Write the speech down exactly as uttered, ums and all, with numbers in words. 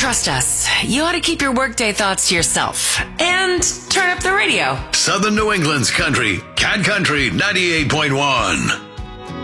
trust us. You ought to keep your workday thoughts to yourself. And turn up the radio. Southern New England's country, Cat Country ninety-eight point one.